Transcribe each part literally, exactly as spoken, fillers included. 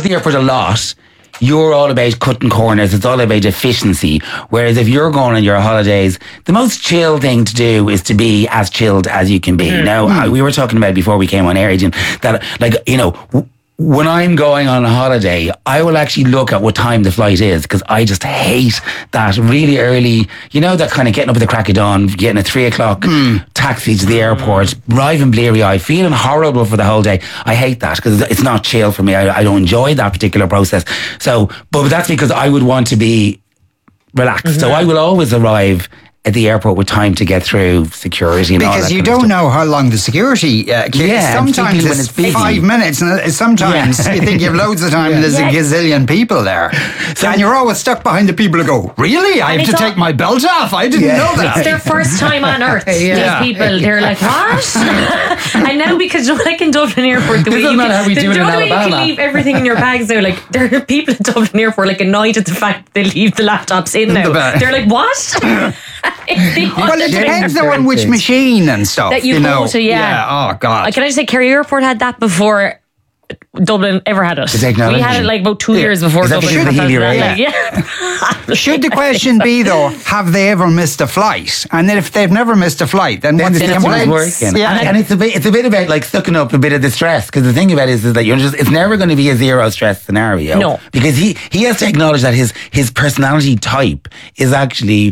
at the airport a lot, you're all about cutting corners. It's all about efficiency. Whereas if you're going on your holidays, the most chill thing to do is to be as chilled as you can be. Mm. Now, mm. I, we were talking about before we came on air, Adrian, that, like, you know, w- when I'm going on a holiday, I will actually look at what time the flight is, because I just hate that really early, you know, that kind of getting up at the crack of dawn, getting a three o'clock mm. taxi to the airport, driving bleary-eyed, feeling horrible for the whole day. I hate that because it's not chill for me. I, I don't enjoy that particular process. So, but that's because I would want to be relaxed. Mm-hmm. So I will always arrive at the airport with time to get through security and because all that you kind don't of know how long the security uh, yeah, sometimes it's, it's five minutes and sometimes yeah. you think you have loads of time yeah. and there's yeah. a gazillion people there, so, and you're always stuck behind the people who go, really? I have to all, take my belt off? I didn't yeah. know that. It's their first time on earth. yeah. These people, they're like, what? And now because you're like in Dublin Airport, the way you can, how we do it in Alabama. You can leave everything in your bags now, like there are people in Dublin Airport like annoyed at the fact they leave the laptops in now. The they're like, what? Well, it depends though on which machine and stuff that you, you know. To, yeah. yeah. Oh God. Can I just say, Kerry Airport had that before Dublin ever had it. We had it like about two yeah. years before Dublin. Should, the like, yeah. Should the question be though, have they ever missed a flight? And then if they've never missed a flight, then what's the difference? Yeah. And, and it's a bit, it's a bit about like sucking up a bit of the stress, because the thing about it is, is that you're just, it's never going to be a zero stress scenario. No, because he he has to acknowledge that his his personality type is actually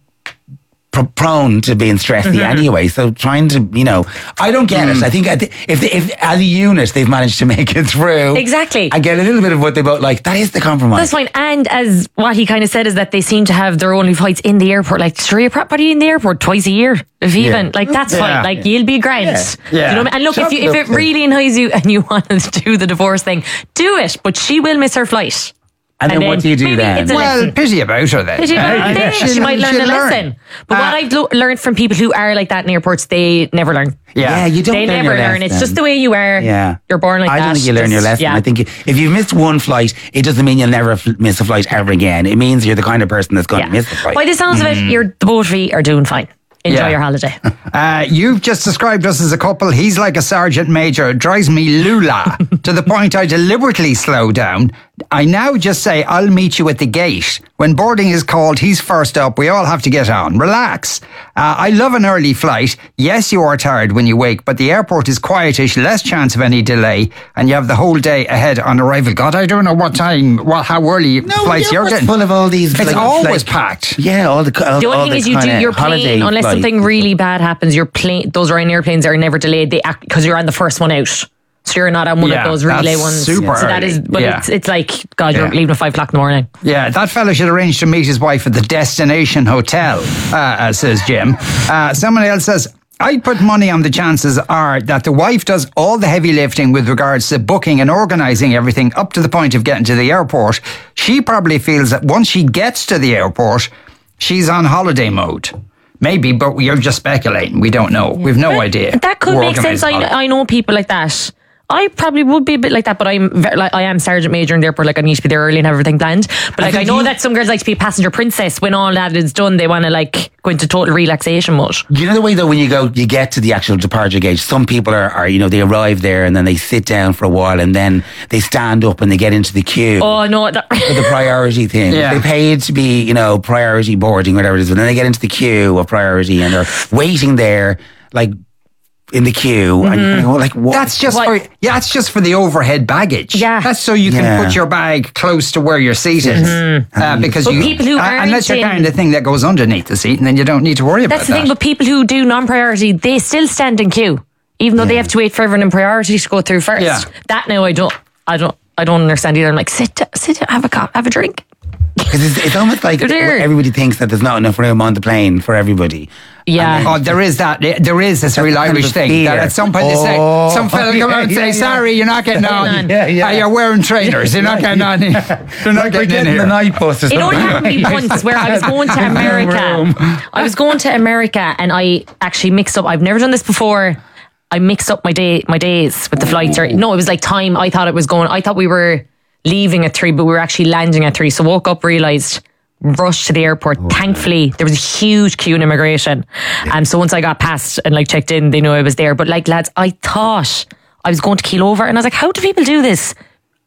prone to being stressy mm-hmm. anyway, so trying to, you know, I don't get mm. it. I think if, they, if as a unit they've managed to make it through, exactly, I get a little bit of what they both like. That is the compromise. That's fine. And as what he kind of said is that they seem to have their only flights in the airport. Like, sure, you're probably in the airport twice a year, if even. Yeah. Like, that's yeah. fine. Like, yeah. you'll be grand. Yeah. Yeah. You know what I mean? And look, if, you, if it really annoys you and you want to do the divorce thing, do it. But she will miss her flight. And, and then, then what do you do then? Well, lesson. pity about her then. Pity about her then. She, she might learn a lesson. Learn. But uh, what I've lo- learned from people who are like that in airports, they never learn. Yeah, yeah you don't They learn never your learn. lesson. It's just the way you are. Yeah. You're born like I that. I don't think you learn just, your lesson. Yeah. I think if you've missed one flight, it doesn't mean you'll never miss a flight ever again. It means you're the kind of person that's going yeah. to miss a flight. By the sounds mm. of it, you're, the both of you are doing fine. Enjoy yeah. your holiday. Uh, you've just described us as a couple. He's like a sergeant major. It drives me lula to the point I deliberately slow down. I now just say, I'll meet you at the gate. When boarding is called, he's first up. We all have to get on. Relax. Uh, I love an early flight. Yes, you are tired when you wake, but the airport is quietish, less chance of any delay, and you have the whole day ahead on arrival. God, I don't know what time, what, how early no, flights you're getting. Full of all these. It's like, always like, packed. Yeah, all the. All, the only all thing the is, you do your plane unless flights. something really bad happens. Your plane, those Ryanair planes are never delayed. They act because you're on the first one out. So you're not on one yeah, of those relay ones. Super so that is, but yeah. it's it's like, God, you're yeah. leaving at five o'clock in the morning. Yeah, that fella should arrange to meet his wife at the destination hotel, uh, says Jim. Uh, someone else says, I'd put money on the chances are that the wife does all the heavy lifting with regards to booking and organising everything up to the point of getting to the airport. She probably feels that once she gets to the airport, she's on holiday mode. Maybe, but you're just speculating. We don't know. We've no but idea. That could We're make sense. I, I know people like that. I probably would be a bit like that, but I'm very, like I am sergeant major in the airport. Like I need to be there early and have everything planned. But like I, I know you, that some girls like to be a passenger princess. When all that is done, they want to like go into total relaxation mode. You know the way though, when you go, you get to the actual departure gate. Some people are, are, you know, they arrive there and then they sit down for a while and then they stand up and they get into the queue. Oh no, that for the priority thing. Yeah. They paid to be, you know, priority boarding, whatever it is, and then they get into the queue of priority and they're waiting there, like. In the queue, mm-hmm. and you're going, like, what? That's just what? for yeah. That's just for the overhead baggage. Yeah, that's so you can yeah. put your bag close to where you're seated, mm-hmm. uh, because but you people who uh, unless you're carrying the thing that goes underneath the seat, and then you don't need to worry that's about that. That's the thing. But people who do non-priority, they still stand in queue, even though yeah. they have to wait for everyone in priority to go through first. Yeah. That now I don't, I don't, I don't understand either. I'm like, sit, sit, have a cup, have a drink. Because it's, it's almost like everybody thinks that there's not enough room on the plane for everybody. Yeah. Oh, there is that. There is this real Irish thing. That at some point oh, they say, some fella come out and say, yeah, sorry, you're not getting on. Yeah, yeah. Uh, you're wearing trainers. You're not getting on. You're not like getting in here. The night bus or it only happened to me once where I was going to America. I was going to America and I actually mixed up. I've never done this before. I mixed up my day, my days with the flights. Or, no, it was like time. I thought it was going, I thought we were leaving at three, but we were actually landing at three. So woke up, realised, rushed to the airport. Oh, thankfully, there was a huge queue in immigration. And um, so once I got past and like checked in, they knew I was there. But like, lads, I thought I was going to keel over. And I was like, how do people do this?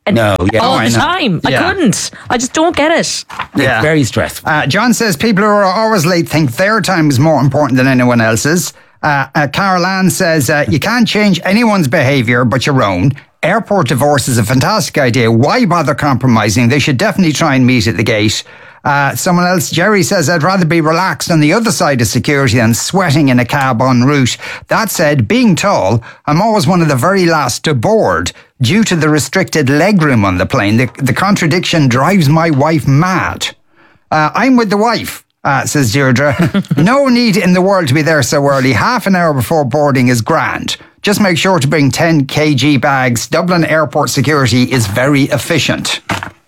And No, yeah. all Oh, I the know. time. I Yeah. couldn't. I just don't get it. Yeah. Very stressful. Uh, John says people who are always late think their time is more important than anyone else's. Uh, uh, Carol Ann says uh, you can't change anyone's behaviour but your own. Airport divorce is a fantastic idea. Why bother compromising? They should definitely try and meet at the gate. Uh, someone else, Jerry, says, I'd rather be relaxed on the other side of security than sweating in a cab en route. That said, being tall, I'm always one of the very last to board due to the restricted legroom on the plane. The, the contradiction drives my wife mad. Uh, I'm with the wife. Uh, says Deirdre. No need in the world to be there so early. Half an hour before boarding is grand. Just make sure to bring ten kilogram bags. Dublin airport security is very efficient.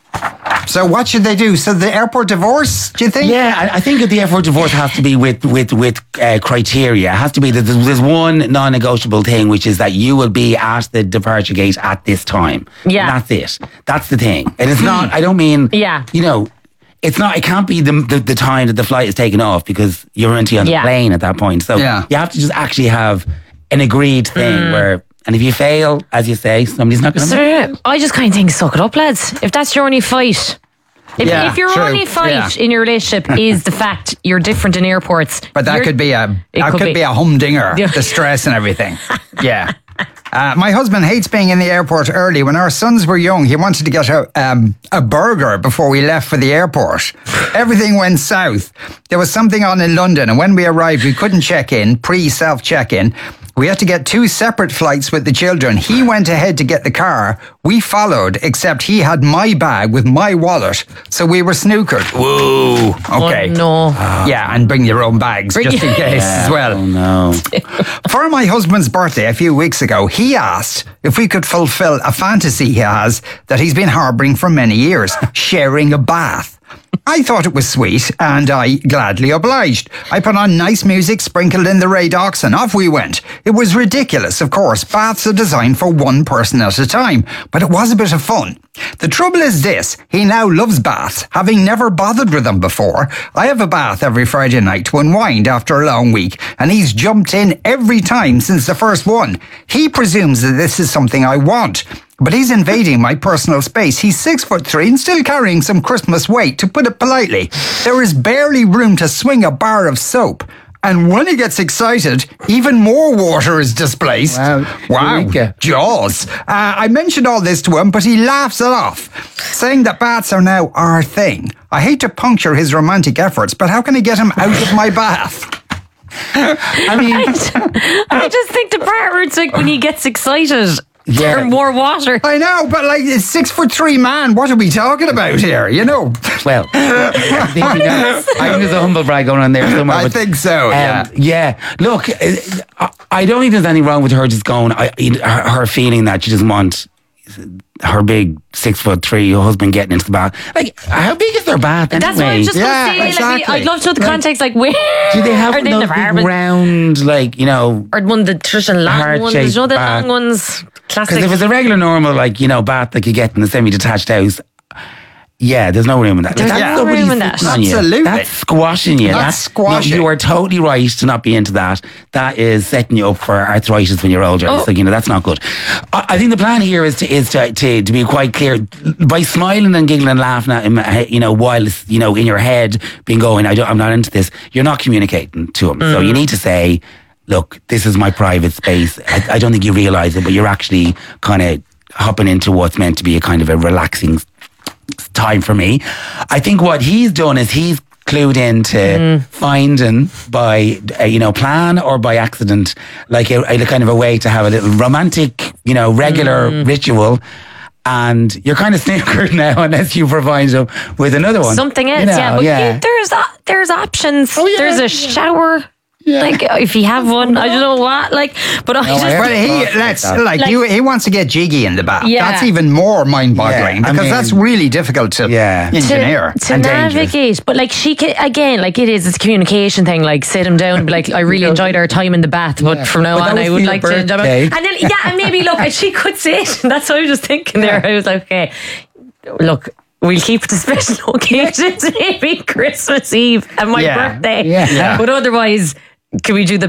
So what should they do? So the airport divorce, do you think? Yeah, I, I think that the airport divorce has to be with with with uh, criteria. It has to be that there's, there's one non-negotiable thing, which is that you will be at the departure gate at this time. Yeah. And that's it. That's the thing. And it's not. I don't mean. Yeah. You know. It's not. It can't be the, the the time that the flight is taken off because you're already on the Yeah. plane at that point. So Yeah. you have to just actually have an agreed thing Mm. where. And if you fail, as you say, somebody's not going to. So, I just kind of think, suck it up, lads. If that's your only fight. If, Yeah, if your true. only fight Yeah. in your relationship is the fact you're different in airports. But that you're- could be a It that could could be. be. a humdinger, Yeah. the stress and everything. Yeah. Uh, my husband hates being in the airport early. When our sons were young, he wanted to get a um, a burger before we left for the airport. Everything went south. There was something on in London, and when we arrived, we couldn't check in, pre-self check-in. We had to get two separate flights with the children. He went ahead to get the car. We followed, except he had my bag with my wallet, so we were snookered. Whoa. Okay. Oh, no. Yeah, and bring your own bags Bring just in your- case as well. Oh no! For my husband's birthday a few weeks ago, he asked if we could fulfill a fantasy he has that he's been harbouring for many years, sharing a bath. I thought it was sweet and I gladly obliged. I put on nice music, sprinkled in the Ray Docs, and off we went. It was ridiculous, of course. Baths are designed for one person at a time, but it was a bit of fun. The trouble is this, he now loves baths, having never bothered with them before. I have a bath every Friday night to unwind after a long week, and he's jumped in every time since the first one. He presumes that this is something I want. But he's invading my personal space. He's six foot three and still carrying some Christmas weight, to put it politely. There is barely room to swing a bar of soap. And when he gets excited, even more water is displaced. Wow. Wow. Eureka. Jaws. Uh, I mentioned all this to him, but he laughs it off, saying that baths are now our thing. I hate to puncture his romantic efforts, but how can I get him out of my bath? I mean, I just think the part where it's like when he gets excited, Yeah. or more water. I know, but like a six foot three man, what are we talking about here? You know? well, I think, we got, I think there's a humble brag going on there somewhere. I but, think so, um, yeah. Yeah. Look, uh, I- I don't think there's anything wrong with her just going, I, her, her feeling that she doesn't want her big six foot three husband getting into the bath. Like, how big is their bath anyway? That's what I was just Yeah, going to say. exactly. Like, I'd love to know the context. Like, where Do they have are they in those the big apartment? round, like, you know, Or one of the traditional long ones? heart-shaped You know the bath. long ones? Classic. because if it's a regular, normal, like, you know, bath that you get in a semi-detached house, yeah, there's no room in that. There's That's no somebody room in that. sitting on you. Absolutely. That's squashing you. That's squashing. No, you are totally right to not be into that. That is setting you up for arthritis when you're older. Oh. So, you know, that's not good. I, I think the plan here is to is to, to to be quite clear by smiling and giggling and laughing at him, uh, you know, while it's, you know, in your head being going, I don't, I'm not into this. You're not communicating to him. So you need to say, look, this is my private space. I, I don't think you realise it, but you're actually kind of hopping into what's meant to be a kind of a relaxing time for me. I think what he's done is he's clued into Mm. finding by uh, you know, plan or by accident, like a, a kind of a way to have a little romantic, you know, regular Mm. ritual. And you're kind of snookered now unless you provide him with another one. Something You else, know, yeah. But yeah. you- there's uh, there's options. Oh, yeah, there's a yeah. shower. Like if you have one, I don't know what. Like, but I No, just I But he Like let's that. like, Like- you, he wants to get jiggy in the bath. Yeah. That's even more mind-boggling Yeah, I because mean- that's really difficult to Yeah. engineer. to, to and dangerous. navigate. But like she can, again, like it is, it's a communication thing. Like sit him down, and be like I really enjoyed our time in the bath, but from now But that on, was I for would your like birthday. to. And then yeah, and maybe look, she could say it. That's what I was just thinking there. I was like, okay, look. We'll keep the special occasions, maybe Christmas Eve and my Yeah. birthday. Yeah. Yeah. But otherwise, can we do the bath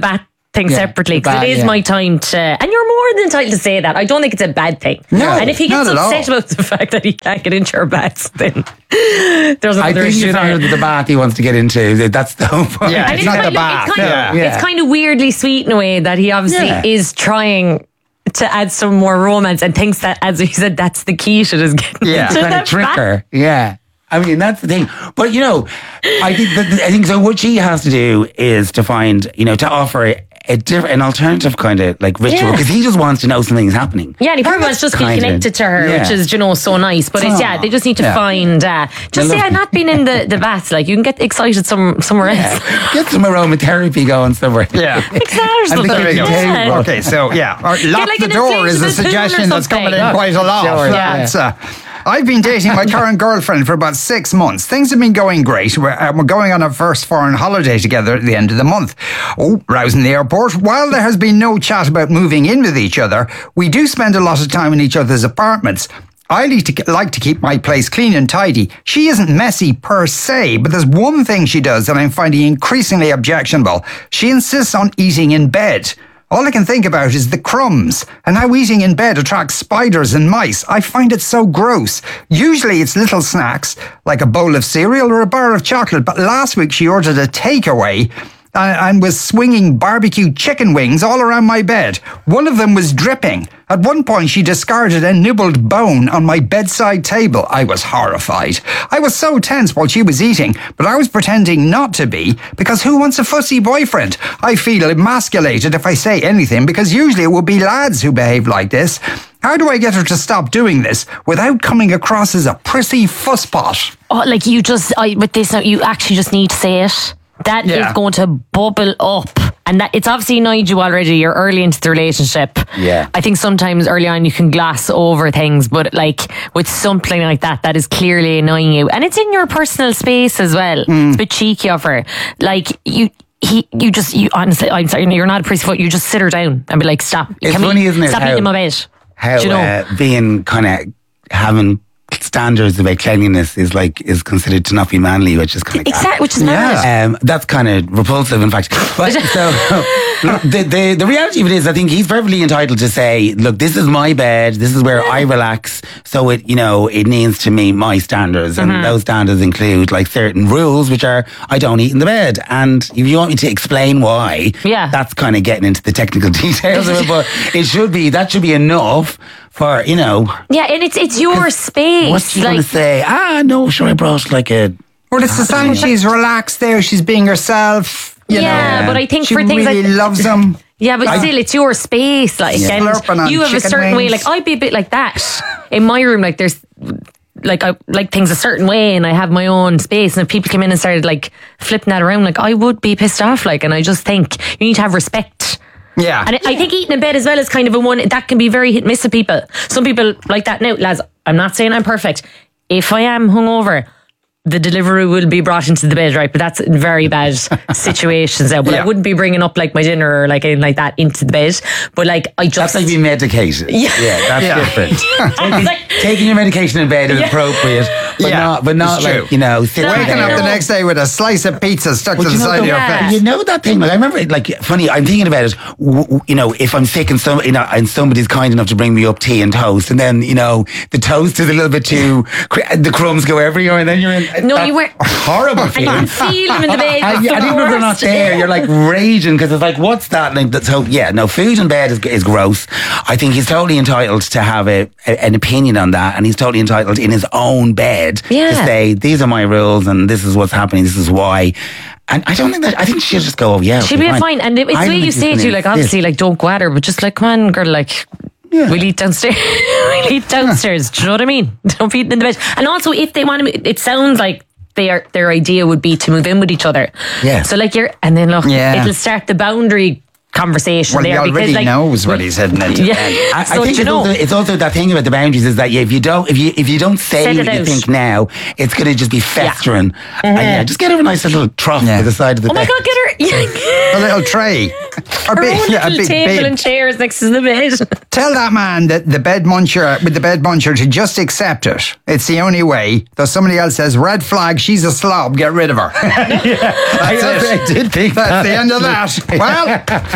things Yeah, separately because bad, it is yeah. my time to, and you're more than entitled to say that. I don't think it's a bad thing. No, and if he gets not at upset all. about the fact that he can't get into your baths, then there's I another think issue it's there. not the bath he wants to get into. That's the whole point. Yeah, And it's it's not kind the of, bath. It's kind, Yeah. of, Yeah. it's kind of weirdly sweet in a way that he obviously Yeah. is trying to add some more romance and thinks that, as he said, that's the key to this getting Yeah. into Trying the to trick bath. her. Yeah. I mean, that's the thing. But, you know, I think that, I think so what she has to do is to find, you know, to offer a different, an alternative kind of like ritual Yeah. because he just wants to know something's happening. Yeah, and he probably And wants to that's just be kinda- connected to her, yeah. which is, you know, so nice. But it's, yeah, they just need to Yeah. find, uh, just They yeah, love- not being in the, the bath. Like, you can get excited some, somewhere else. Get some aromatherapy going somewhere. Yeah. Exactly. And the There we go. Yeah. Okay, so yeah, or lock like the an door is a inflatable pool or suggestion that's coming in something. quite a lot. Sure, yeah. That's, uh, I've been dating my current girlfriend for about six months. Things have been going great. We're, uh, we're going on our first foreign holiday together at the end of the month. Oh, rousing the airport. While there has been no chat about moving in with each other, we do spend a lot of time in each other's apartments. I like to, like to keep my place clean and tidy. She isn't messy per se, but there's one thing she does that I'm finding increasingly objectionable. She insists on eating in bed. All I can think about is the crumbs and how eating in bed attracts spiders and mice. I find it so gross. Usually it's little snacks, like a bowl of cereal or a bar of chocolate, but last week she ordered a takeaway and, and was swinging barbecue chicken wings all around my bed. One of them was dripping. At one point, she discarded a nibbled bone on my bedside table. I was horrified. I was so tense while she was eating, but I was pretending not to be, because who wants a fussy boyfriend? I feel emasculated if I say anything, because usually it would be lads who behave like this. How do I get her to stop doing this without coming across as a prissy fusspot? Oh, like you just, I, with this, now, you actually just need to say it. That Yeah. is going to bubble up. And that it's obviously annoyed you already. You're early into the relationship. Yeah. I think sometimes early on you can gloss over things, but like with something like that, that is clearly annoying you. And it's in your personal space as well. It's a bit cheeky of her. Like you, he, you just, you honestly, I'm sorry, you're not a prissy foot. You just sit her down and be like, stop. It's Can we- funny, isn't it, Stop how- eating in my bed. How Do you know? uh, being kind of having standards about cleanliness is like is considered to not be manly, which is kind of Exactly, which is mad. Um, that's kind of repulsive, in fact. But so look, the, the the reality of it is, I think he's perfectly entitled to say, "Look, this is my bed. This is where I relax. So it, you know, it needs to meet my standards, and Mm-hmm. those standards include like certain rules, which are I don't eat in the bed. And if you want me to explain why, Yeah. that's kind of getting into the technical details of it. But it should be that should be enough for you know." Yeah, and it's it's your space. What's she like, gonna say? Ah, no, sure, I brought like a. Well, it's the sign she's relaxed there. She's being herself. You Yeah, know. but I think she for things really like- loves them. Yeah, but still, it's your space. Like, Yeah. Slurping and on you have a chicken certain way. wings. Like, I'd be a bit like that in my room. Like, there's like I like things a certain way, and I have my own space. And if people came in and started like flipping that around, like I would be pissed off. Like, and I just think you need to have respect. Yeah. And I I think eating in bed as well is kind of a one that can be very hit and miss of people. Some people like that. Now, lads, I'm not saying I'm perfect. If I am hungover, the delivery will be brought into the bed, right? But that's in very bad situations now. But Yeah. I wouldn't be bringing up like my dinner or like anything like that into the bed. But like, I just. That's like being medicated. Yeah. that's Yeah. different. taking, like- taking your medication in bed is Yeah. appropriate, but Yeah, not, but not it's like true. you know, sitting Waking there. up the No. next day with a slice of pizza stuck But to you the know, side of the- your Yeah. face. You know that thing? Like I remember, like funny. I'm thinking about it. W- w- you know, if I'm sick and some, you know, and somebody's kind enough to bring me up tea and toast, and then you know the toast is a little bit too, cr- the crumbs go everywhere, and then you're in. No, that's you weren't- a horrible And you feeling. can feel them in the bed. And, It's and the even if they're not worst. there, you're like raging because it's like, what's that? Like, that- so yeah, no, food in bed is, is gross. I think he's totally entitled to have a, a- an opinion on that, and he's totally entitled in his own bed Yeah. to say these are my rules and this is what's happening. This is why. And I don't think that. I think she'll just go, oh yeah, She'll okay, be fine. And it's I the don't way you think say he's it to you, gonna like, obviously, insist. like, don't go at her, but just like, come on, girl, like, Yeah. we'll eat downstairs. We'll eat downstairs. Do you know what I mean? Don't be eating in the bed. And also, if they want to, it sounds like their their idea would be to move in with each other. Yeah. So, like, you're, and then look, Yeah. it'll start the boundary conversation Well, he there. already because, like, knows what he's heading into. Yeah. I, I So, think you it's, know, also, it's also that thing about the boundaries is that yeah, if you don't if you if you don't say Set what it you out. think now, it's going to just be festering. And yeah, just get her a nice little trough Yeah. to the side of the oh my bed. God, get her. Yeah. A little tray. Or Her big, own yeah, a little big, table big. and chairs next to the bed. Tell that man that the bed muncher with the bed muncher to just accept it. It's the only way. Though somebody else says, red flag, she's a slob, get rid of her. I, That's it. I did think That's that. the end of that. Well,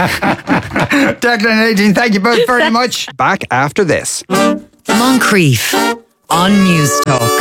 Declan and Nadine, thank you both very much. Back after this. Moncrief on News Talk.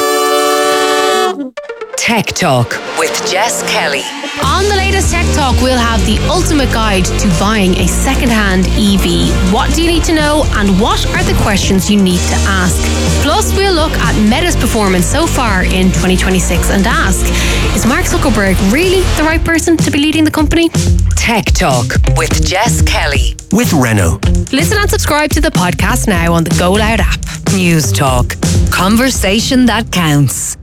Tech Talk with Jess Kelly. On the latest Tech Talk, we'll have the ultimate guide to buying a second-hand E V. What do you need to know, and what are the questions you need to ask? Plus, we'll look at Meta's performance so far in twenty twenty-six and ask, is Mark Zuckerberg really the right person to be leading the company? Tech Talk with Jess Kelly. With Renault. Listen and subscribe to the podcast now on the Go Loud app. News Talk. Conversation that counts.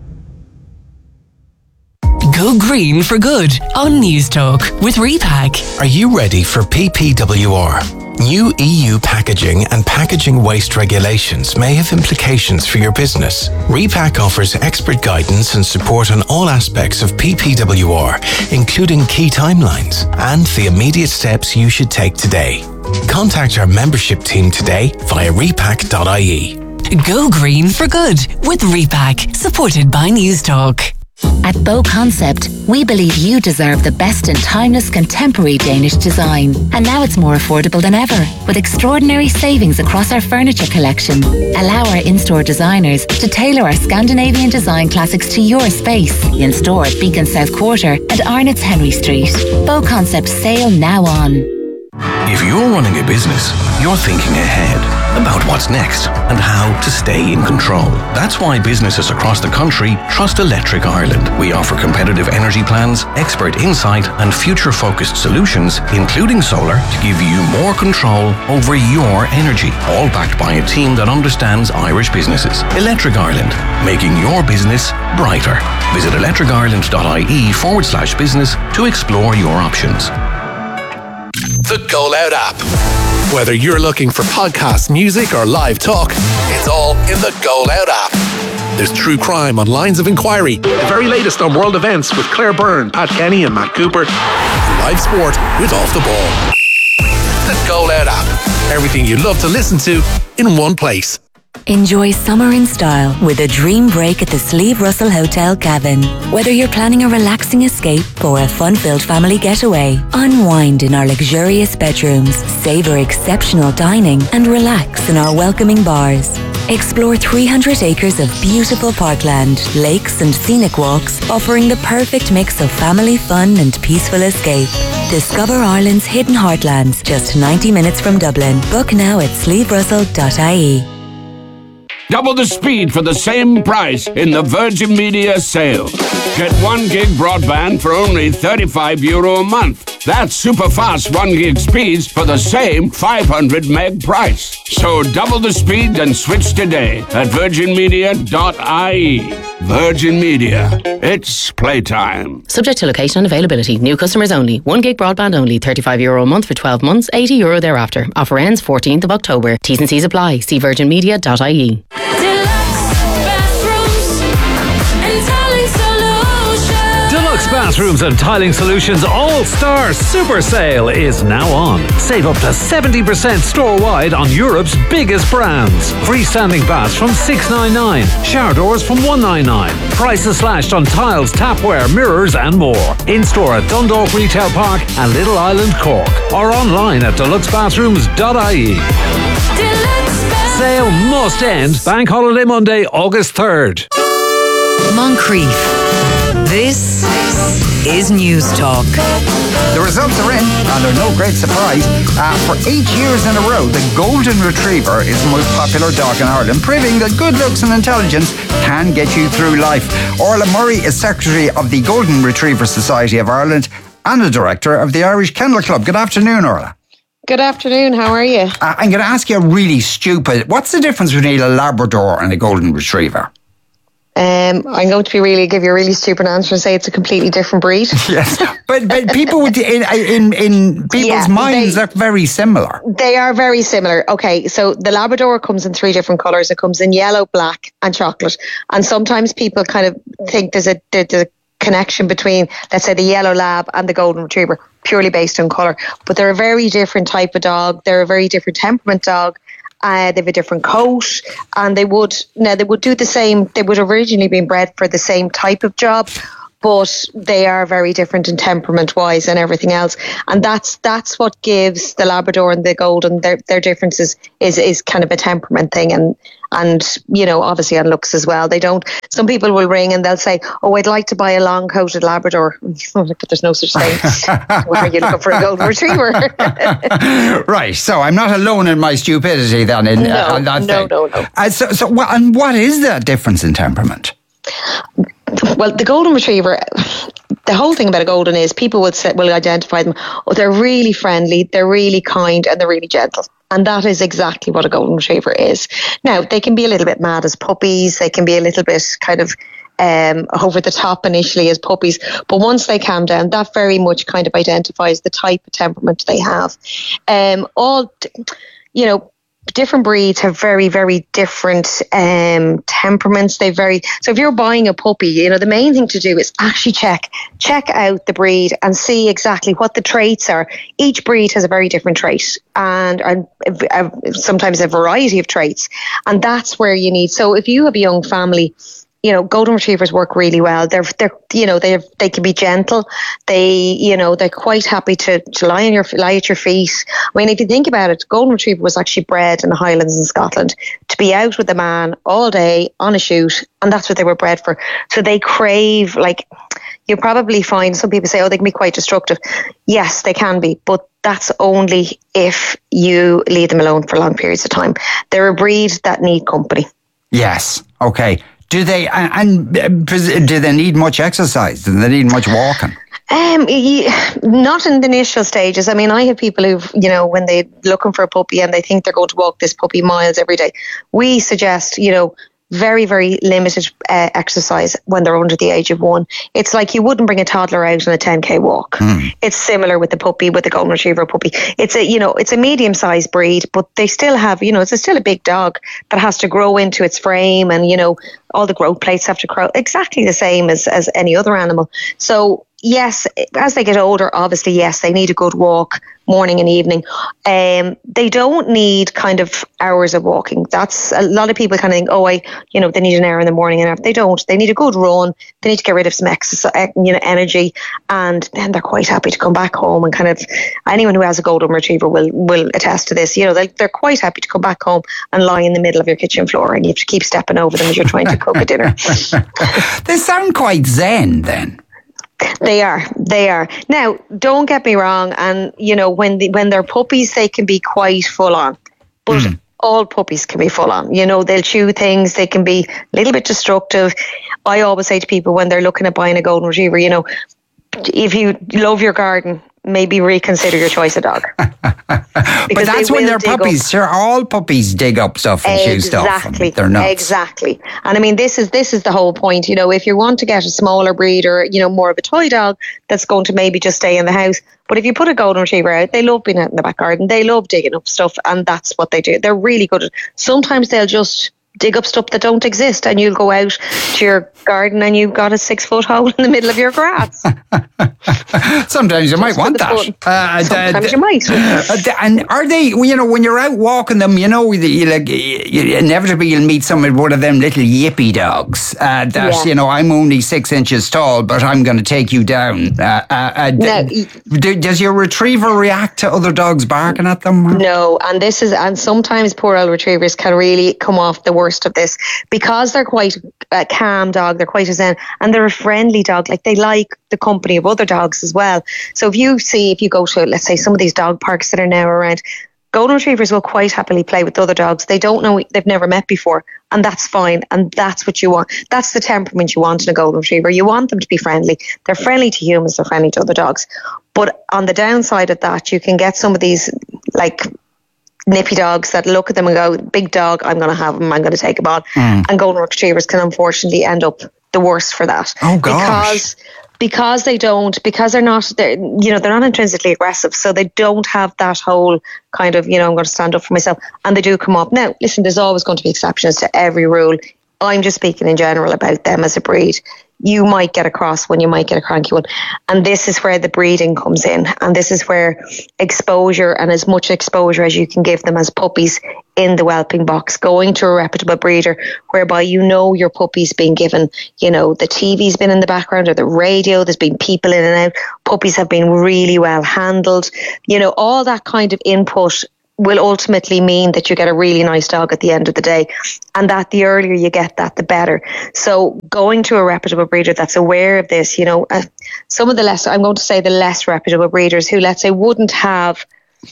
Go green for good on News Talk with Repack. Are you ready for P P W R? New E U packaging and packaging waste regulations may have implications for your business. Repack offers expert guidance and support on all aspects of P P W R, including key timelines and the immediate steps you should take today. Contact our membership team today via repack dot I E. Go green for good with Repack, supported by News Talk. At Bow Concept, we believe you deserve the best in timeless contemporary Danish design. And now it's more affordable than ever, with extraordinary savings across our furniture collection. Allow our in-store designers to tailor our Scandinavian design classics to your space. In store at Beacon South Quarter and Arnott's Henry Street. Bow Concept sale now on. If you're running a business, you're thinking ahead about what's next and how to stay in control. That's why businesses across the country trust Electric Ireland. We offer competitive energy plans, expert insight, and future-focused solutions, including solar, to give you more control over your energy, all backed by a team that understands Irish businesses. Electric Ireland, making your business brighter. Visit electricireland.ie forward slash business to explore your options. The Go Loud app. Whether you're looking for podcasts, music, or live talk, it's all in the Go Loud app. There's true crime on Lines of Inquiry, the very latest on world events with Claire Byrne, Pat Kenny, and Matt Cooper, and live sport with Off the Ball. The Go Loud app. Everything you love to listen to in one place. Enjoy summer in style with a dream break at the Sleeve Russell Hotel Cavan. Whether you're planning a relaxing escape or a fun-filled family getaway, unwind in our luxurious bedrooms, savor exceptional dining, and relax in our welcoming bars. Explore three hundred acres of beautiful parkland, lakes, and scenic walks, offering the perfect mix of family fun and peaceful escape. Discover Ireland's hidden heartlands, just ninety minutes from Dublin. Book now at sleeve russell dot I E. Double the speed for the same price in the Virgin Media sale. Get one gig broadband for only thirty-five euro a month. That's super fast one gig speeds for the same five hundred meg price. So double the speed and switch today at virgin media dot I E. Virgin Media. It's playtime. Subject to location and availability. New customers only. one gig broadband only. thirty-five euro a month for twelve months. eighty euro thereafter. Offer ends fourteenth of October. T's and C's apply. See virgin media dot I E. Bathrooms and Tiling Solutions All-Star Super Sale is now on. Save up to seventy percent store-wide on Europe's biggest brands. Freestanding baths from six ninety-nine, shower doors from one ninety-nine. Prices slashed on tiles, tapware, mirrors and more. In-store at Dundalk Retail Park and Little Island, Cork. Or online at deluxe bathrooms dot I E. Sale must end Bank Holiday Monday, August third. Moncrief. This is News Talk. The results are in, and they're no great surprise. Uh, for eight years in a row, the Golden Retriever is the most popular dog in Ireland, proving that good looks and intelligence can get you through life. Orla Murray is Secretary of the Golden Retriever Society of Ireland and the Director of the Irish Kennel Club. Good afternoon, Orla. Good afternoon, how are you? Uh, I'm going to ask you a really stupid, what's the difference between a Labrador and a Golden Retriever? Um, I'm going to be really give you a really stupid answer and say it's a completely different breed. Yes, but but people would in in, in people's yeah, minds they, are very similar. They are very similar. Okay, so the Labrador comes in three different colours. It comes in yellow, black, and chocolate. And sometimes people kind of think there's a there's a connection between, let's say, the yellow lab and the Golden Retriever, purely based on colour. But they're a very different type of dog. They're a very different temperament dog. Uh, they have a different coat, and they would now they would do the same. They would have originally been bred for the same type of job, but they are very different in temperament wise and everything else. And that's that's what gives the Labrador and the Golden their their differences is is kind of a temperament thing, and and you know, obviously on looks as well. They don't. Some people will ring and they'll say, "Oh, I'd like to buy a long coated Labrador," but there's no such thing. Why are you looking for a Golden Retriever? Right. So I'm not alone in my stupidity then. In, no, uh, on that no, thing. no, no. Uh, so, so, wha- and what is that difference in temperament? Well, the Golden Retriever, the whole thing about a Golden is people will say, will identify them. Oh, they're really friendly, they're really kind, and they're really gentle. And that is exactly what a Golden Retriever is. Now, they can be a little bit mad as puppies. They can be a little bit kind of um, over the top initially as puppies. But once they calm down, that very much kind of identifies the type of temperament they have. Um, all, you know, different breeds have very, very different um, temperaments. They vary. So if you're buying a puppy, you know, the main thing to do is actually check, check out the breed and see exactly what the traits are. Each breed has a very different trait and, and uh, sometimes a variety of traits. And that's where you need. So if you have a young family, you know, Golden Retrievers work really well. They're, they're, you know, they they can be gentle. They, you know, they're quite happy to, to lie on your lie at your feet. I mean, if you think about it, Golden Retriever was actually bred in the Highlands in Scotland to be out with a man all day on a shoot, and that's what they were bred for. So they crave, like, you probably find some people say, oh, they can be quite destructive. Yes, they can be, but that's only if you leave them alone for long periods of time. They're a breed that need company. Yes. Okay. Do they and, and do they need much exercise? Do they need much walking? Um, not in the initial stages. I mean, I have people who've, you know, when they're looking for a puppy and they think they're going to walk this puppy miles every day, we suggest, you know, very, very limited uh, exercise when they're under the age of one. It's like you wouldn't bring a toddler out on a ten K walk. Mm. It's similar with the puppy, with the Golden Retriever puppy. It's a, you know, it's a medium-sized breed, but they still have, you know, it's a, still a big dog that has to grow into its frame, and, you know, all the growth plates have to grow exactly the same as, as any other animal. So, yes, as they get older, obviously, yes, they need a good walk morning and evening. Um, they don't need kind of hours of walking. That's a lot of people kind of think, oh, I, you know, they need an hour in the morning and after. They don't. They need a good run. They need to get rid of some exercise, you know, energy, and then they're quite happy to come back home and kind of. Anyone who has a Golden Retriever will will attest to this. You know, they they're quite happy to come back home and lie in the middle of your kitchen floor, and you have to keep stepping over them as you're trying to cook a dinner. They sound quite zen then. They are. They are. Now, don't get me wrong. And, you know, when the, when they're puppies, they can be quite full on. But mm. all puppies can be full on. You know, they'll chew things. They can be a little bit destructive. I always say to people when they're looking at buying a Golden Retriever, you know, if you love your garden, maybe reconsider your choice of dog. But that's when they're puppies. Sure, all puppies dig up stuff and exactly. chew stuff. And they're nuts. Exactly. And I mean, this is this is the whole point. You know, if you want to get a smaller breed or, you know, more of a toy dog that's going to maybe just stay in the house. But if you put a Golden Retriever out, they love being out in the back garden. They love digging up stuff, and that's what they do. They're really good at it. Sometimes they'll just dig up stuff that don't exist, and you'll go out to your garden and you've got a six foot hole in the middle of your grass. Sometimes you Just might want that. Uh, Sometimes uh, you might. Uh, and are they, you know, when you're out walking them, you know, you, like, you, inevitably you'll meet some of one of them little yippy dogs uh, that, yeah. you know, I'm only six inches tall, but I'm going to take you down. Uh, uh, no, d- does your retriever react to other dogs barking at them? No, and this is, and sometimes poor old retrievers can really come off the worst of this because they're quite a calm dog. They're quite a zen, and they're a friendly dog. Like, they like the company of other dogs as well. So if you see, if you go to, let's say, some of these dog parks that are now around, Golden Retrievers will quite happily play with other dogs. They don't know, they've never met before, and that's fine. And that's what you want. That's the temperament you want in a Golden Retriever. You want them to be friendly. They're friendly to humans. They're friendly to other dogs. But on the downside of that, you can get some of these, like, nippy dogs that look at them and go, big dog, I'm going to have him, I'm going to take him on. Mm. And Golden Retrievers can unfortunately end up the worst for that. Oh, gosh. Because because they don't, because they're not, they're, you know, they're not intrinsically aggressive, so they don't have that whole kind of, you know, I'm going to stand up for myself, and they do come up. Now, listen, there's always going to be exceptions to every rule. I'm just speaking in general about them as a breed. You might get a cross one, you might get a cranky one. And this is where the breeding comes in. And this is where exposure, and as much exposure as you can give them as puppies, in the whelping box, going to a reputable breeder whereby you know your puppy's been given, you know, the T V's been in the background or the radio, there's been people in and out, puppies have been really well handled, you know, all that kind of input will ultimately mean that you get a really nice dog at the end of the day, and that the earlier you get that, the better. So going to a reputable breeder that's aware of this, you know, uh, some of the less, I'm going to say the less reputable breeders who, let's say, wouldn't have,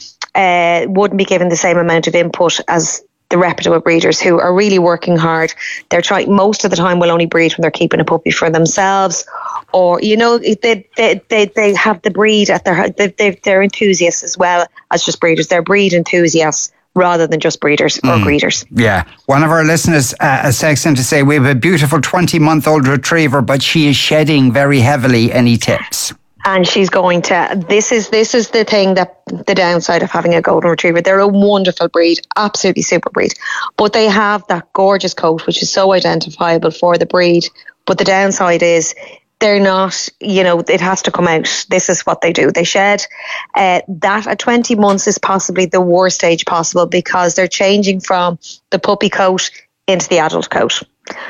uh, wouldn't be given the same amount of input as the reputable breeders who are really working hard. They're trying, most of the time will only breed when they're keeping a puppy for themselves, or, you know, they they they, they have the breed at their, they, they, they're enthusiasts as well as just breeders. They're breed enthusiasts rather than just breeders or Mm. breeders. Yeah. One of our listeners uh, has texted in to say, we have a beautiful twenty-month-old retriever, but she is shedding very heavily. Any tips? And she's going to, this is this is the thing, that the downside of having a golden retriever. They're a wonderful breed, absolutely super breed, but they have that gorgeous coat which is so identifiable for the breed. But the downside is they're not, you know, it has to come out. This is what they do. They shed. Uh, that at twenty months is possibly the worst age possible, because they're changing from the puppy coat into the adult coat.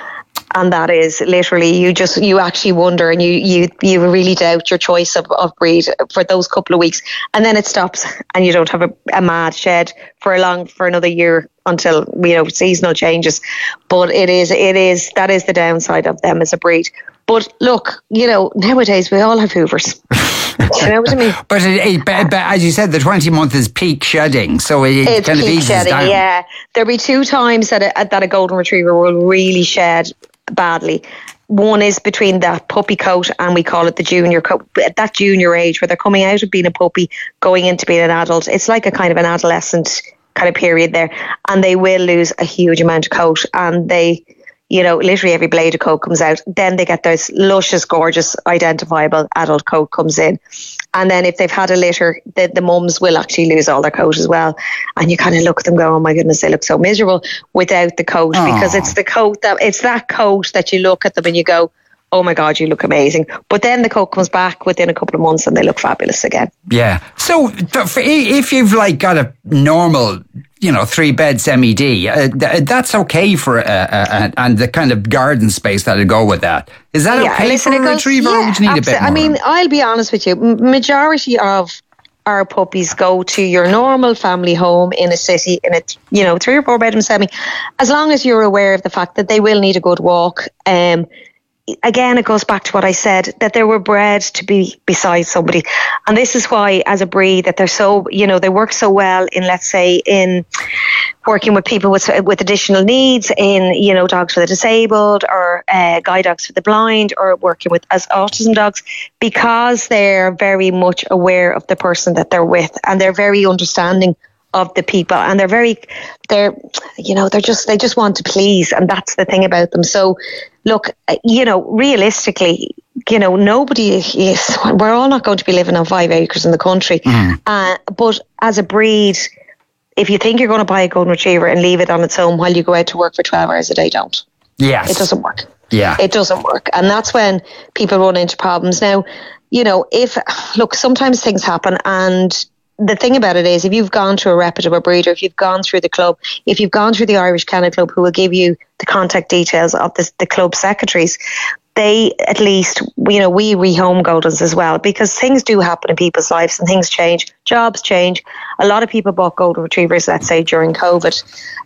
And that is literally, you just, you actually wonder, and you you you really doubt your choice of, of breed for those couple of weeks. And then it stops and you don't have a, a mad shed for a long, for another year until, you know, seasonal changes. But it is, it is, that is the downside of them as a breed. But look, you know, nowadays we all have Hoovers. You know what I mean? But, it, it, but, but as you said, the twenty month is peak shedding, so it, It's kind of peak eases shedding, down. yeah. There'll be two times that a, that a golden retriever will really shed badly. One is between that puppy coat, and we call it the junior coat, at that junior age where they're coming out of being a puppy, going into being an adult. It's like a kind of an adolescent kind of period there, and they will lose a huge amount of coat, and they, you know, literally every blade of coat comes out. Then they get this luscious, gorgeous, identifiable adult coat comes in. And then if they've had a litter, the, the mums will actually lose all their coat as well. And you kind of look at them go, oh my goodness, they look so miserable without the coat. Aww. Because it's the coat that, it's that coat that you look at them and you go, oh my God, you look amazing. But then the coat comes back within a couple of months and they look fabulous again. Yeah. So th- for- if you've like got a normal, you know, three bed semi D, uh, th- that's okay for, uh, uh, and the kind of garden space that'll go with that. Is that Yeah, okay listen, for a it goes- retriever, or yeah, would you need absolutely. a bit more? I mean, I'll be honest with you. M- Majority of our puppies go to your normal family home in a city, in a, you know, three or four bedroom semi, as long as you're aware of the fact that they will need a good walk. Um, Again, it goes back to what I said, that they were bred to be beside somebody. And this is why, as a breed, that they're so, you know, they work so well in, let's say, in working with people with with additional needs, in, you know, dogs for the disabled, or uh, guide dogs for the blind, or working with as autism dogs, because they're very much aware of the person that they're with, and they're very understanding of the people, and they're very, they're, you know, they're just, they just want to please, and that's the thing about them. So look, you know, realistically, you know, nobody is, we're all not going to be living on five acres in the country. Mm. Uh, but as a breed, if you think you're going to buy a golden retriever and leave it on its own while you go out to work for twelve hours a day, don't. Yes. It doesn't work. Yeah. It doesn't work. And that's when people run into problems. Now, you know, if, look, sometimes things happen, and the thing about it is, if you've gone to a reputable breeder, if you've gone through the club, if you've gone through the Irish Kennel Club, who will give you the contact details of the, the club secretaries, they at least, you know, we rehome Goldens as well, because things do happen in people's lives and things change, jobs change. A lot of people bought golden retrievers, let's say, during COVID,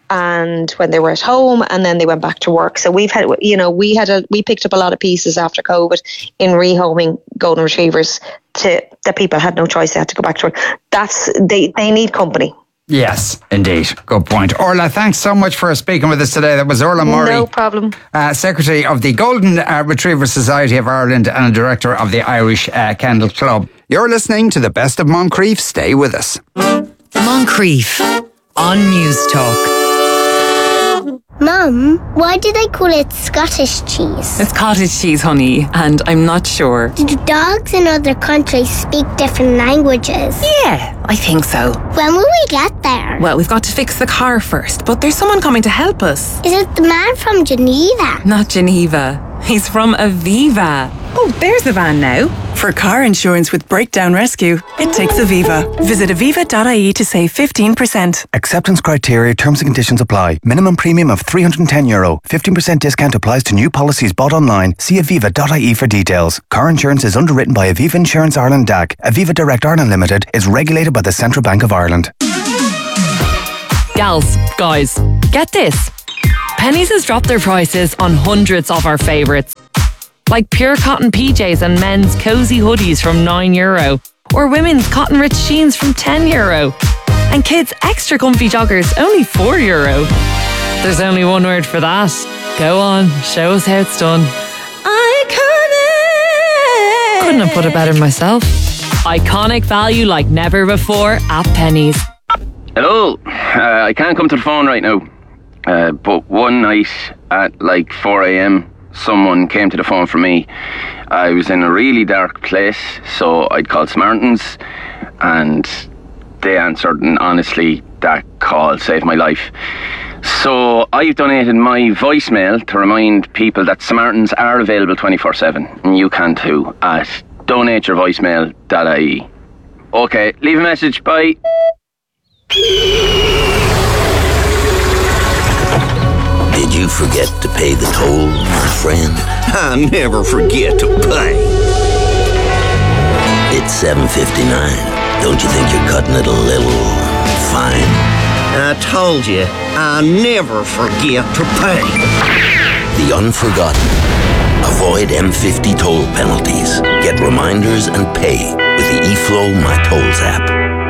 and when they were at home, and then they went back to work. So we've had, you know, we had a, we picked up a lot of pieces after COVID in rehoming golden retrievers to, that people had no choice, they had to go back to work. That's, they, they need company. Yes, indeed. Good point. Orla, thanks so much for speaking with us today. That was Orla Murray. No problem. Uh, Secretary of the Golden uh, Retriever Society of Ireland and Director of the Irish uh, Kennel Club. You're listening to the Best of Moncrief. Stay with us. Moncrief on News Talk. Mum, why do they call it Scottish cheese? It's cottage cheese, honey, and I'm not sure. Do dogs in other countries speak different languages? Yeah, I think so. When will we get there? Well, we've got to fix the car first, but there's someone coming to help us. Is it the man from Geneva? Not Geneva. He's from Aviva. Oh, there's the van now. For car insurance with breakdown rescue, it takes Aviva. Visit aviva dot I E to save fifteen percent. Acceptance criteria, terms and conditions apply. Minimum premium of three hundred ten euro. fifteen percent discount applies to new policies bought online. See aviva dot I E for details. Car insurance is underwritten by Aviva Insurance Ireland D A C. Aviva Direct Ireland Limited is regulated by the Central Bank of Ireland. Gals, guys, get this. Penneys has dropped their prices on hundreds of our favourites. Like pure cotton P Js and men's cosy hoodies from nine euro. Or women's cotton rich jeans from ten euro. And kids' extra comfy joggers, only four euro. There's only one word for that. Go on, show us how it's done. Iconic! Couldn't have put it better myself. Iconic value like never before at Penneys. Hello, uh, I can't come to the phone right now. Uh, but one night at like four a.m, someone came to the phone for me. I was in a really dark place, so I'd called Samaritans, and they answered, and honestly, that call saved my life. So I've donated my voicemail to remind people that Samaritans are available twenty-four seven, and you can too, at donate your voicemail dot I E. Okay, leave a message, bye. Did you forget to pay the toll, my friend? I never forget to pay. It's seven fifty-nine. Don't you think you're cutting it a little fine? I told you, I never forget to pay. The Unforgotten. Avoid M fifty toll penalties. Get reminders and pay with the eFlow My Tolls app.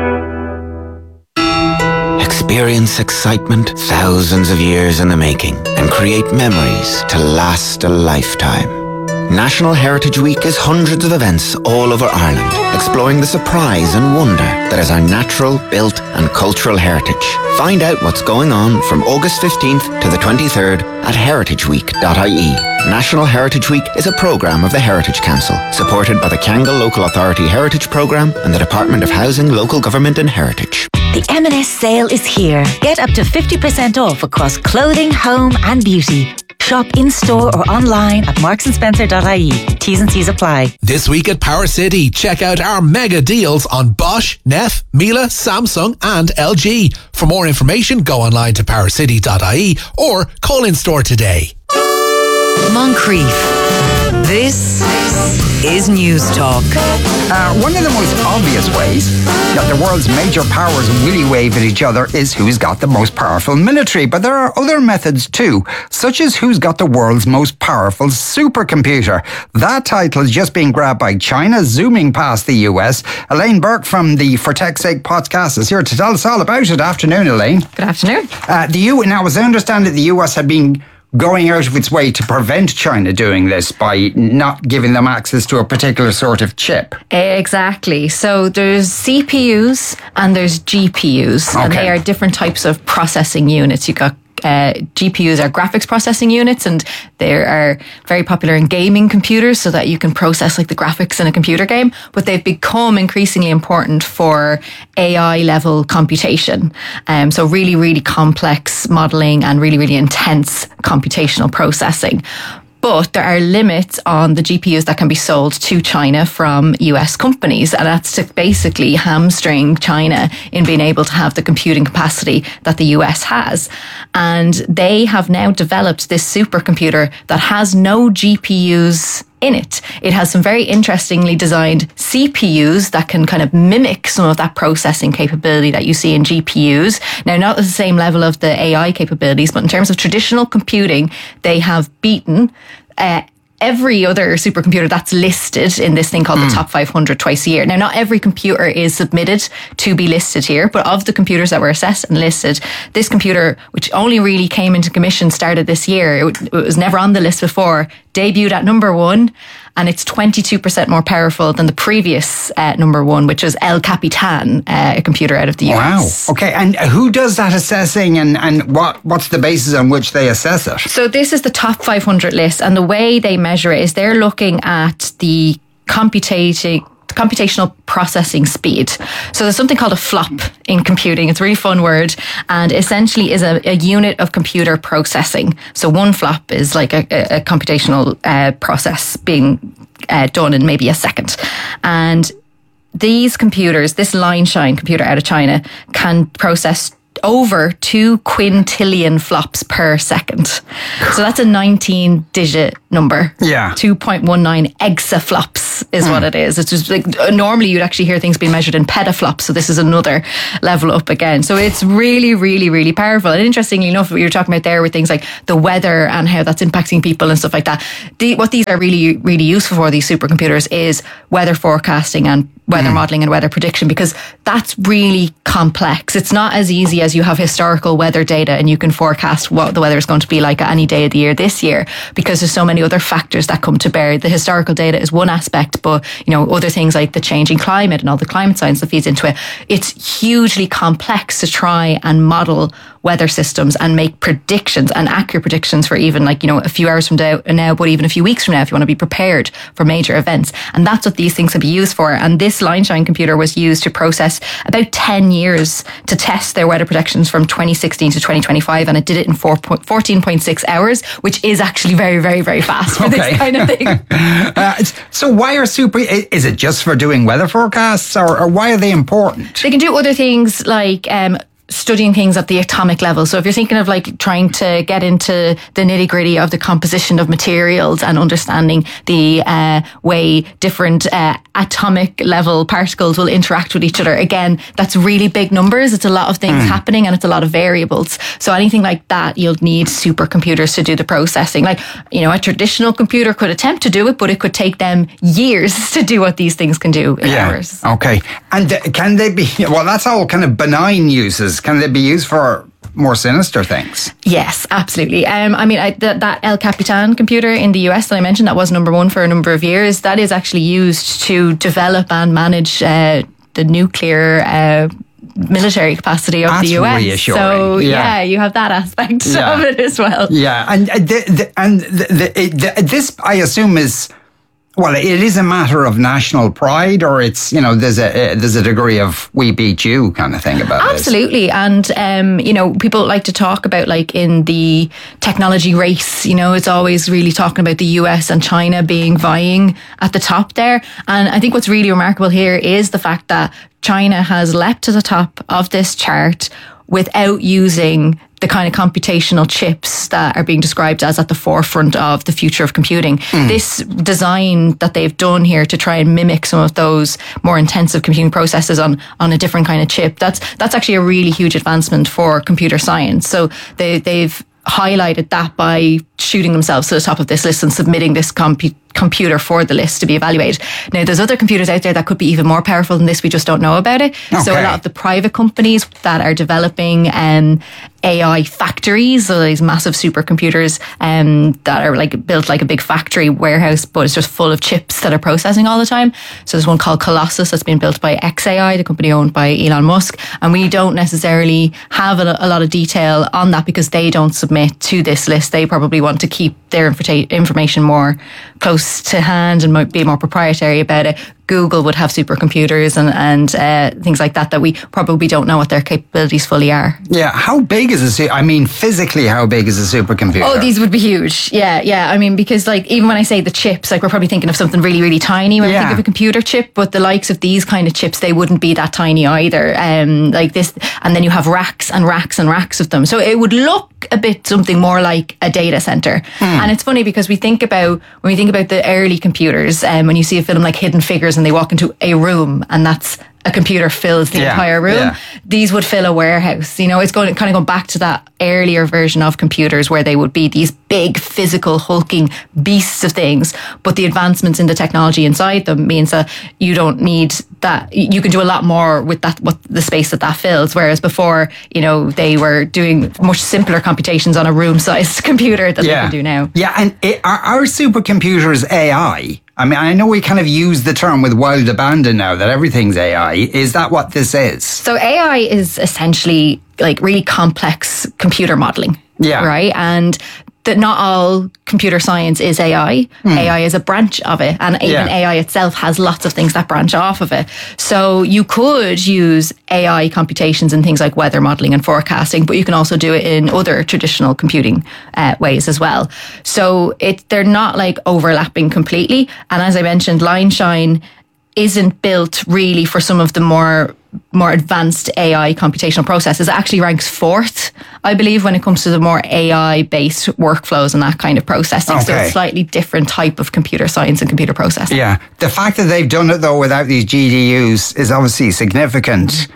Experience excitement thousands of years in the making and create memories to last a lifetime. National Heritage Week is hundreds of events all over Ireland, exploring the surprise and wonder that is our natural, built and cultural heritage. Find out what's going on from August fifteenth to the twenty-third at heritage week dot I E. National Heritage Week is a programme of the Heritage Council, supported by the Kangol Local Authority Heritage Programme and the Department of Housing, Local Government and Heritage. The M and S sale is here. Get up to fifty percent off across clothing, home and beauty. Shop in-store or online at marks and spencer dot I E. T's and C's apply. This week at Power City, check out our mega deals on Bosch, Neff, Miele, Samsung and L G. For more information, go online to power city dot I E or call in store today. Moncrief. This is News Talk. Uh, one of the most obvious ways that the world's major powers willy wave at each other is who's got the most powerful military. But there are other methods too, such as who's got the world's most powerful supercomputer. That title is just being grabbed by China, zooming past the U S. Elaine Burke from the For Tech's Sake podcast is here to tell us all about it. Afternoon, Elaine. Good afternoon. Uh, the U now, as I understand it, the U S had been going out of its way to prevent China doing this by not giving them access to a particular sort of chip. Exactly. So there's C P Us and there's G P Us, okay. and they are different types of processing units. You've got Uh, G P Us are graphics processing units, and they are very popular in gaming computers so that you can process like the graphics in a computer game, but they've become increasingly important for A I level computation. Um, so really, really complex modeling and really, really intense computational processing. But there are limits on the G P Us that can be sold to China from U S companies. And that's to basically hamstring China in being able to have the computing capacity that the U S has. And they have now developed this supercomputer that has no G P Us in it. It has some very interestingly designed C P Us that can kind of mimic some of that processing capability that you see in G P Us. Now, not at the same level of the A I capabilities, but in terms of traditional computing, they have beaten uh, every other supercomputer that's listed in this thing called mm. the Top five hundred twice a year. Now, not every computer is submitted to be listed here, but of the computers that were assessed and listed, this computer, which only really came into commission, started this year, it, it was never on the list before, debuted at number one, and it's twenty-two percent more powerful than the previous uh, number one, which was El Capitan, uh, a computer out of the U S. Wow. Okay, and who does that assessing, and, and what what's the basis on which they assess it? So this is the top five hundred list, and the way they measure it is they're looking at the computating computational processing speed. So there's something called a flop in computing. It's a really fun word, and essentially is a, a unit of computer processing. So one flop is like a, a, a computational uh, process being uh, done in maybe a second. And these computers, this line shine computer out of China, can process over two quintillion flops per second. So that's a nineteen digit number. Yeah. two point one nine exaflops is mm. what it is. It's just like, normally you'd actually hear things being measured in petaflops. So this is another level up again. So it's really, really, really powerful. And interestingly enough, what you were talking about there with things like the weather and how that's impacting people and stuff like that. The, what these are really, really useful for, these supercomputers, is weather forecasting and weather mm. modelling and weather prediction, because that's really complex. It's not as easy as you have historical weather data and you can forecast what the weather is going to be like at any day of the year this year, because there's so many other factors that come to bear. The historical data is one aspect, but you know, other things like the changing climate and all the climate science that feeds into it. It's hugely complex to try and model weather systems and make predictions and accurate predictions for even like, you know, a few hours from now, but even a few weeks from now, if you want to be prepared for major events. And that's what these things can be used for. And this line shine computer was used to process about ten years to test their weather predictions from twenty sixteen to twenty twenty-five. And it did it in fourteen point six hours, which is actually very, very, very fast for okay. this kind of thing. uh, so why are super, is it just for doing weather forecasts, or, or why are they important? They can do other things like, um, studying things at the atomic level. So if you're thinking of like trying to get into the nitty gritty of the composition of materials and understanding the uh, way different uh, atomic level particles will interact with each other, again, that's really big numbers. It's a lot of things mm. happening and it's a lot of variables. So anything like that, you'll need supercomputers to do the processing. Like, you know, a traditional computer could attempt to do it, but it could take them years to do what these things can do in yeah. hours. Okay. And uh, can they be, well, that's all kind of benign uses. Can they be used for more sinister things? Yes, absolutely. Um, I mean, I, th- that El Capitan computer in the U S that I mentioned, that was number one for a number of years. That is actually used to develop and manage uh, the nuclear uh, military capacity of That's the U S. Reassuring. So yeah. yeah, you have that aspect yeah. of it as well. Yeah, and uh, the, the, and the, the, the, this, I assume, is. Well, it is a matter of national pride, or it's, you know, there's a there's a degree of we beat you kind of thing about it. Absolutely. And, um, you know, people like to talk about like in the technology race, you know, it's always really talking about the U S and China being vying at the top there. And I think what's really remarkable here is the fact that China has leapt to the top of this chart without using the kind of computational chips that are being described as at the forefront of the future of computing. Mm. This design that they've done here to try and mimic some of those more intensive computing processes on, on a different kind of chip, that's that's actually a really huge advancement for computer science. So they, they've highlighted that by shooting themselves to the top of this list and submitting this compu- computer for the list to be evaluated. Now, there's other computers out there that could be even more powerful than this. We just don't know about it. Okay. So a lot of the private companies that are developing um, A I factories, so these massive supercomputers um, that are like built like a big factory warehouse, but it's just full of chips that are processing all the time. So there's one called Colossus that's been built by X A I, the company owned by Elon Musk. And we don't necessarily have a, a lot of detail on that because they don't submit to this list. They probably want to keep their inf- information more close to hand and might be more proprietary about it. Google would have supercomputers and, and uh, things like that that we probably don't know what their capabilities fully are. Yeah, how big is a su- I mean, physically, how big is a supercomputer? Oh, these would be huge. Yeah, yeah. I mean, because like even when I say the chips, like we're probably thinking of something really, really tiny when yeah. we think of a computer chip, but the likes of these kind of chips, they wouldn't be that tiny either. Um, like this, and then you have racks and racks and racks of them. So it would look a bit something more like a data center. Hmm. And it's funny because we think about, when we think about the early computers, um, when you see a film like Hidden Figures and they walk into a room and that's a computer fills the yeah, entire room, yeah. these would fill a warehouse. You know, it's going kind of going back to that earlier version of computers where they would be these big physical hulking beasts of things, but the advancements in the technology inside them means that you don't need that. You can do a lot more with that, what the space that that fills. Whereas before, you know, they were doing much simpler computations on a room-sized computer than yeah. they can do now. Yeah, and it, are, are supercomputers A I? I mean, I know we kind of use the term with wild abandon now that everything's A I. Is that what this is? So A I is essentially like really complex computer modeling. Yeah. Right? And that not all computer science is A I. Mm. A I is a branch of it, and even yeah. A I itself has lots of things that branch off of it. So you could use A I computations in things like weather modelling and forecasting, but you can also do it in other traditional computing uh, ways as well. So it they're not like overlapping completely. And as I mentioned, LineShine isn't built really for some of the more more advanced A I computational processes. It actually ranks fourth, I believe, when it comes to the more A I-based workflows and that kind of processing. Okay. So it's a slightly different type of computer science and computer processing. Yeah. The fact that they've done it, though, without these G D Us is obviously significant.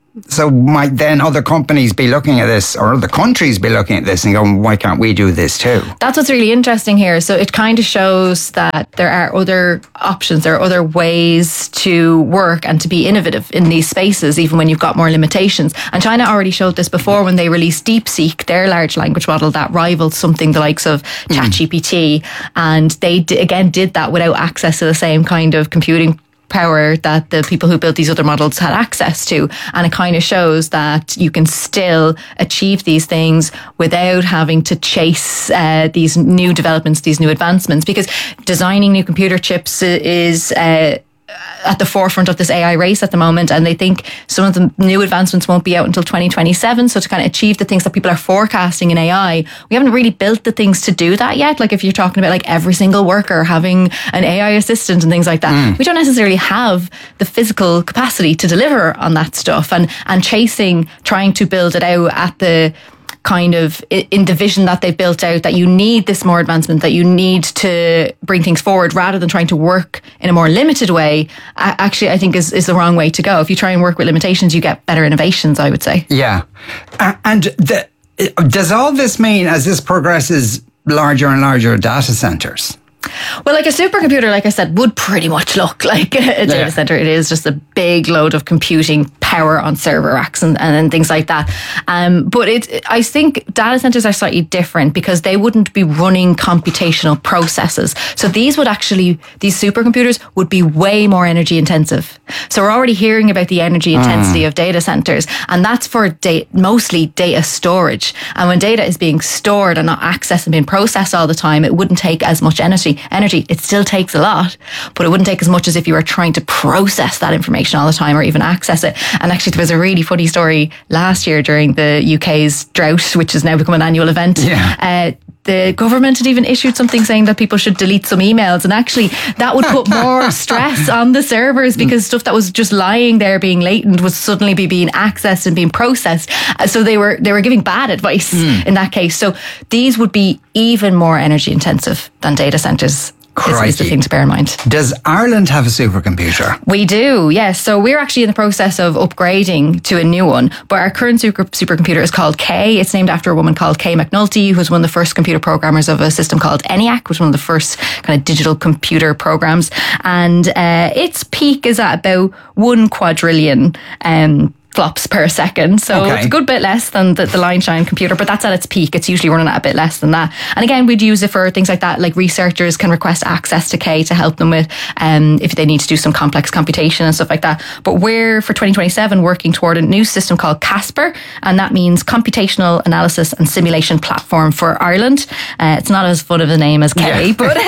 So might then other companies be looking at this, or other countries be looking at this and going, why can't we do this too? That's what's really interesting here. So it kind of shows that there are other options, there are other ways to work and to be innovative in these spaces, even when you've got more limitations. And China already showed this before when they released DeepSeek, their large language model that rivaled something the likes of mm. ChatGPT. And they, d- again, did that without access to the same kind of computing power that the people who built these other models had access to. And it kind of shows that you can still achieve these things without having to chase uh, these new developments, these new advancements, because designing new computer chips is uh, at the forefront of this A I race at the moment, and they think some of the new advancements won't be out until twenty twenty-seven. So to kind of achieve the things that people are forecasting in A I, we haven't really built the things to do that yet. Like if you're talking about like every single worker having an A I assistant and things like that, mm. we don't necessarily have the physical capacity to deliver on that stuff, and and chasing, trying to build it out at the kind of in the vision that they've built out, that you need this more advancement, that you need to bring things forward rather than trying to work in a more limited way, actually I think is, is the wrong way to go. If you try and work with limitations, you get better innovations, I would say. Yeah. Uh, and the, does all this mean, as this progresses, larger and larger data centres? Well, like a supercomputer, like I said, would pretty much look like a data yeah. center. It is just a big load of computing power on server racks and, and, and things like that. Um, but it, I think data centers are slightly different because they wouldn't be running computational processes. So these would actually, these supercomputers would be way more energy intensive. So we're already hearing about the energy intensity mm. of data centers, and that's for da- mostly data storage. And when data is being stored and not accessed and being processed all the time, it wouldn't take as much energy. Energy, it still takes a lot, but it wouldn't take as much as if you were trying to process that information all the time or even access it. And actually, there was a really funny story last year during the U K's drought, which has now become an annual event. Yeah. Uh, the government had even issued something saying that people should delete some emails, and actually that would put more stress on the servers because stuff that was just lying there being latent would suddenly be being accessed and being processed. So they were they were giving bad advice mm. in that case. So these would be even more energy intensive than data centers. Crikey. Is the thing to bear in mind. Does Ireland have a supercomputer? We do, yes. So we're actually in the process of upgrading to a new one, but our current super, supercomputer is called Kay. It's named after a woman called Kay McNulty, who was one of the first computer programmers of a system called ENIAC, which was one of the first kind of digital computer programs. And uh, its peak is at about one quadrillion um flops per second. So okay. it's a good bit less than the, the LineShine computer, but that's at its peak. It's usually running at a bit less than that. And again, we'd use it for things like that, like researchers can request access to K to help them with um, if they need to do some complex computation and stuff like that. But we're, for twenty twenty-seven, working toward a new system called Casper, and that means Computational Analysis and Simulation Platform for Ireland. Uh, it's not as fun of a name as K, yeah. but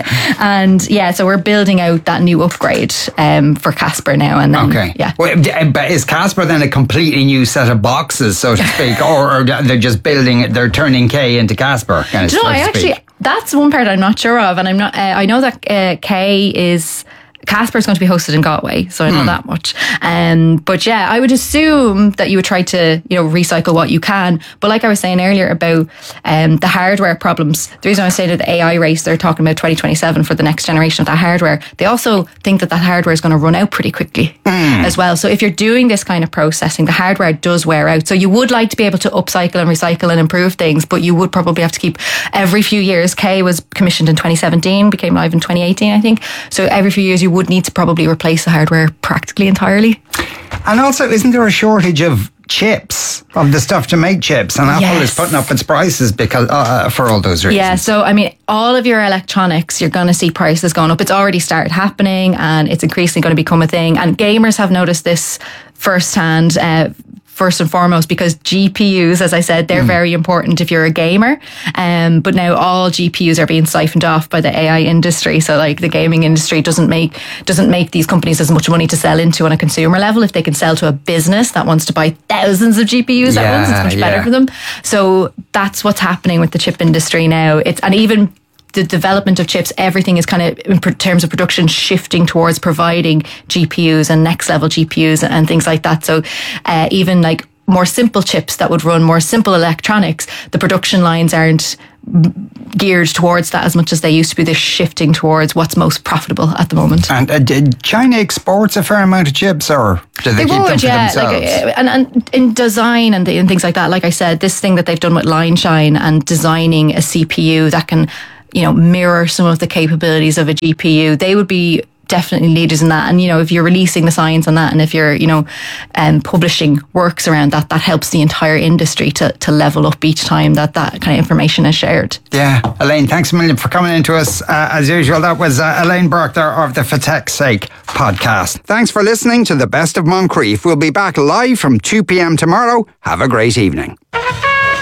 and yeah, so we're building out that new upgrade um, for Casper now. And then, okay. yeah. Well, but is Casper then a completely new set of boxes, so to speak, or, or they're just building it, they're turning K into Casper? Kind of, Do you know, so I actually, that's one part I'm not sure of, and I'm not. Uh, I know that uh, K is. Casper is going to be hosted in Galway, so I know mm. that much. Um, but yeah, I would assume that you would try to, you know, recycle what you can. But like I was saying earlier about um, the hardware problems, the reason I was saying that the A I race, they're talking about twenty twenty-seven for the next generation of that hardware. They also think that that hardware is going to run out pretty quickly mm. as well. So if you're doing this kind of processing, the hardware does wear out. So you would like to be able to upcycle and recycle and improve things, but you would probably have to keep every few years. K was commissioned in twenty seventeen, became live in twenty eighteen, I think. So every few years you would need to probably replace the hardware practically entirely. And also, isn't there a shortage of chips, of the stuff to make chips? And Apple yes. is putting up its prices because uh, for all those reasons. Yeah, so I mean, all of your electronics, you're going to see prices going up. It's already started happening, and it's increasingly going to become a thing. And gamers have noticed this firsthand. Uh, first and foremost, because G P Us, as I said, they're Mm. very important if you're a gamer. Um, but now all G P Us are being siphoned off by the A I industry. So like the gaming industry doesn't make doesn't make these companies as much money to sell into on a consumer level. If they can sell to a business that wants to buy thousands of G P Us at Yeah, once, it's much yeah. better for them. So that's what's happening with the chip industry now. It's and even the development of chips, everything is kind of in pr- terms of production shifting towards providing G P Us and next level G P Us and things like that. So uh, even like more simple chips that would run more simple electronics, the production lines aren't geared towards that as much as they used to be. They're shifting towards what's most profitable at the moment. And uh, did China exports a fair amount of chips, or do they, They keep them would, for yeah. themselves? Like, uh, and, and in design and, the, and things like that, like I said, this thing that they've done with Line Shine and designing a C P U that can, you know, mirror some of the capabilities of a G P U, they would be definitely leaders in that. And, you know, if you're releasing the science on that and if you're, you know, um, publishing works around that, that helps the entire industry to, to level up each time that that kind of information is shared. Yeah, Elaine, thanks a million for coming in to us. Uh, as usual, that was uh, Elaine Burke there of the For Tech's Sake podcast. Thanks for listening to The Best of Moncrief. We'll be back live from two p.m. tomorrow. Have a great evening.